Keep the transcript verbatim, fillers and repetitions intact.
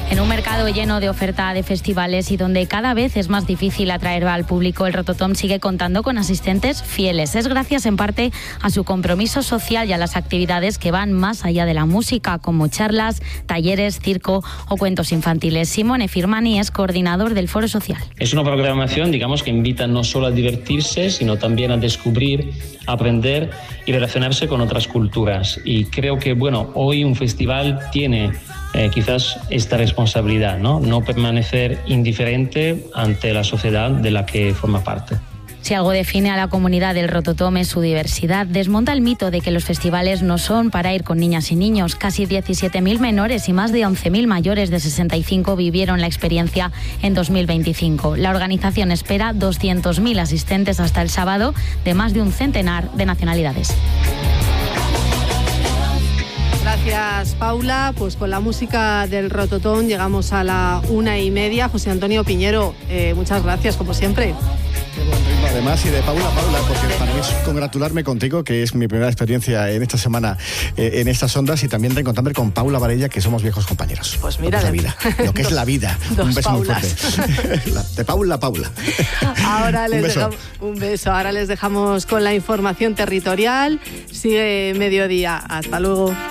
En un mercado lleno de oferta de festivales y donde cada vez es más difícil atraer al público, el Rototom sigue contando con asistentes fieles. Es gracias en parte a su compromiso social y a las actividades que van más allá de la música, como charlas, talleres, circo o cuentos infantiles. Simone Firmani es coordinador del Foro Social. Es una programación, digamos, que invita no solo a divertirse, sino también a descubrir, aprender y relacionarse con otras culturas. Y creo que, bueno, hoy un festival tiene Eh, quizás esta responsabilidad, ¿no? No permanecer indiferente ante la sociedad de la que forma parte. Si algo define a la comunidad del Rototom es su diversidad, desmonta el mito de que los festivales no son para ir con niñas y niños. Casi diecisiete mil menores y más de once mil mayores de sesenta y cinco vivieron la experiencia en dos mil veinticinco. La organización espera doscientos mil asistentes hasta el sábado de más de un centenar de nacionalidades. Gracias, Paula. Pues con la música del Rototom llegamos a la una y media. José Antonio Piñero, eh, muchas gracias, como siempre. Qué buen ritmo, además, y de Paula, Paula, porque para mí es congratularme contigo, que es mi primera experiencia en esta semana eh, en estas ondas, y también reencontrarme con Paula Varella, que somos viejos compañeros. Pues mira, lo que es la vida, lo que es la vida. Un beso Paulas. Muy fuerte. La, de Paula, Paula. Ahora les un beso. Dejamos, un beso. Ahora les dejamos con la información territorial. Sigue mediodía. Hasta luego.